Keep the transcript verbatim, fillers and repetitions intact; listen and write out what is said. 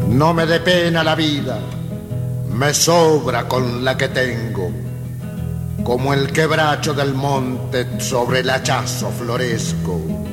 No me dé pena la vida, me sobra con la que tengo. Como el quebracho del monte sobre el hachazo floresco.